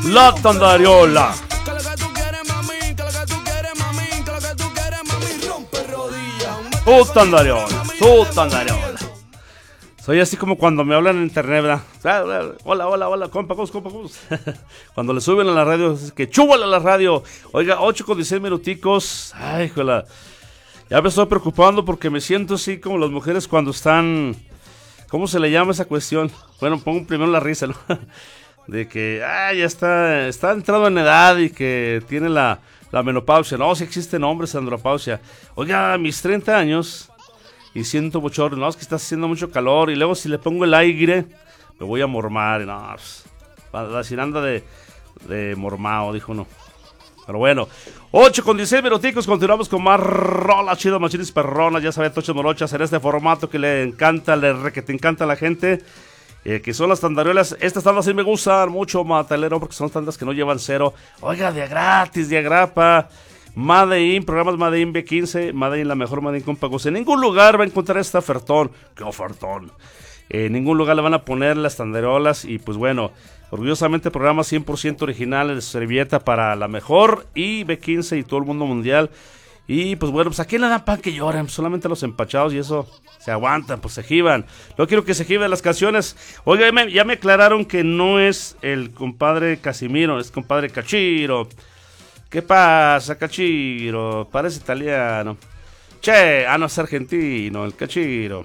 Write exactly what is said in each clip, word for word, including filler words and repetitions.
La Tandariola. Tu Tandariola, tu Tandariola. Soy así como cuando me hablan en internet, ¿verdad? Hola, hola, hola, compa, compa, compa. Cuando le suben a la radio, es que chúbala a la radio. Oiga, ocho con dieciséis minuticos. Ay, jola. Ya me estoy preocupando porque me siento así como las mujeres cuando están... ¿Cómo se le llama esa cuestión? Bueno, pongo primero la risa, ¿no? De que, ah, ya está, está entrado en edad y que tiene la, la menopausia. No, si existen hombres, andropausia. Oiga, a mis treinta años... Y siento bochorno, no, es que está haciendo mucho calor. Y luego si le pongo el aire, me voy a mormar. Y no, pues, la ciranda de, de mormao, dijo uno. Pero bueno, ocho con dieciséis minuticos, continuamos con más rolas chido, machines perronas. Ya sabes, tochos morochas en este formato que le encanta, le re que te encanta a la gente. Eh, que son las tandariolas. Estas tandas sí me gustan mucho, matalero, porque son tandas que no llevan cero. Oiga, de gratis, de agrapa. Made in, programas Made in B quince, Made in, la mejor Made in con pagos. En ningún lugar va a encontrar esta ofertón. ¡Qué ofertón! Eh, en ningún lugar le van a poner las tandarolas. Y pues bueno, orgullosamente programas cien por ciento originales de servilleta para la mejor y B quince y todo el mundo mundial. Y pues bueno, pues aquí le dan pan que lloran, solamente los empachados y eso se aguantan, pues se jiban. No quiero que se jiben las canciones. Oiga, ya me, ya me aclararon que no es el compadre Casimiro, es compadre Cachiro. ¿Qué pasa, Cachiro? Parece italiano. Che, ah, no, es argentino, el Cachiro.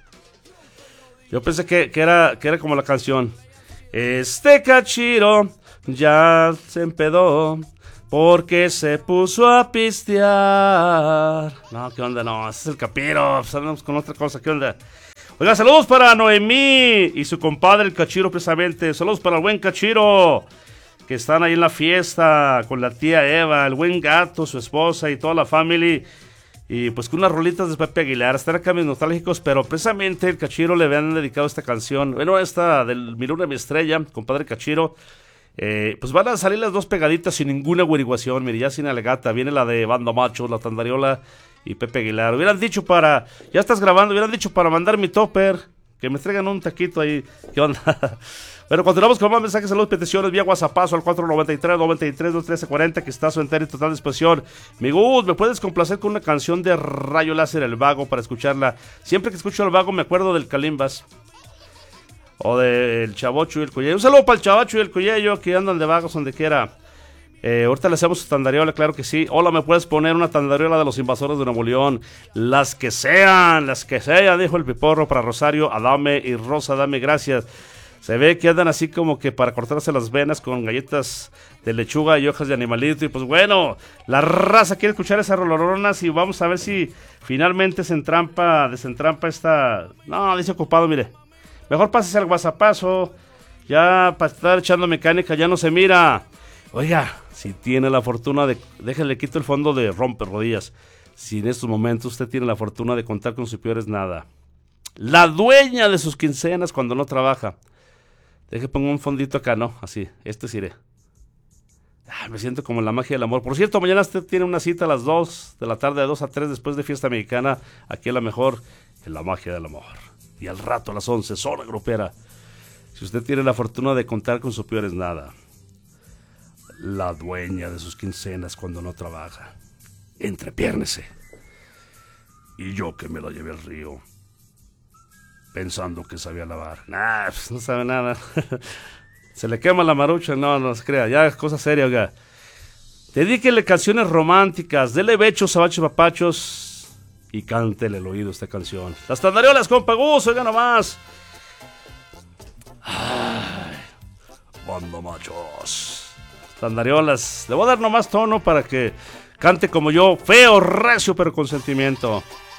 Yo pensé que, que, era, que era como la canción. Este Cachiro ya se empedó porque se puso a pistear. No, ¿qué onda? No, ese es el Capiro. Pues andamos con otra cosa, ¿qué onda? Oiga, saludos para Noemí y su compadre, el Cachiro, precisamente. Saludos para el buen Cachiro, que están ahí en la fiesta con la tía Eva, el buen gato, su esposa y toda la familia. Y pues con unas rolitas de Pepe Aguilar. Están acá mis nostálgicos, pero precisamente el Cachiro le habían dedicado esta canción. Bueno, esta del Mi Luna, Mi Estrella, compadre Cachiro. Eh, pues van a salir las dos pegaditas sin ninguna averiguación. Mire, ya sin alegata. Viene la de Banda Machos, la Tandariola y Pepe Aguilar. Hubieran dicho para... Ya estás grabando, hubieran dicho para mandar mi topper. Que me traigan un taquito ahí. ¿Qué onda? Bueno, continuamos con más mensajes, saludos, peticiones vía WhatsAppazo al cuatro noventa y tres, noventa y tres, dos trece cuarenta, que está a su entera y total disposición. Mi Gus, ¿me puedes complacer con una canción de Rayo Láser, El Vago, para escucharla? Siempre que escucho El Vago me acuerdo del Calimbas. O del Chavocho y el Cuyello. Un saludo para el Chavacho y el Cuyello, que andan de vagos donde quiera. Eh, ahorita le hacemos tandariola, claro que sí. Hola, ¿me puedes poner una tandariola de los invasores de Nuevo León? Las que sean, las que sean, dijo el Piporro para Rosario, Adame y Rosa, dame gracias. Se ve que andan así como que para cortarse las venas con galletas de lechuga y hojas de animalito. Y pues bueno, la raza quiere escuchar esas roloronas y vamos a ver si finalmente se entrampa, desentrampa esta... No, dice ocupado, mire. Mejor pases al WhatsAppazo. Ya para estar echando mecánica ya no se mira. Oiga, si tiene la fortuna de... Déjale, quito el fondo de romper rodillas. Si en estos momentos usted tiene la fortuna de contar con sus peores nada. La dueña de sus quincenas cuando no trabaja. Deje, pongo un fondito acá, ¿no? Así, este sí iré. Ah, me siento como en la magia del amor. Por cierto, mañana usted tiene una cita a las dos de la tarde, de dos a tres, después de fiesta mexicana. Aquí a la mejor, en la magia del amor. Y al rato a las once, zona grupera. Si usted tiene la fortuna de contar con su peor es nada. La dueña de sus quincenas cuando no trabaja. Entrepiérnese. Y yo que me la llevé al río, pensando que sabía lavar. Nah, pues no sabe nada. Se le quema la marucha. No, no se crea. Ya es cosa seria, oiga. Dedíquele canciones románticas. Dele bechos a bachos papachos. Y cántele el oído esta canción. Las tandariolas, compa Gus, oiga nomás. Ay, Banda Machos. Tandariolas. Le voy a dar nomás tono para que cante como yo. Feo, recio, pero con sentimiento.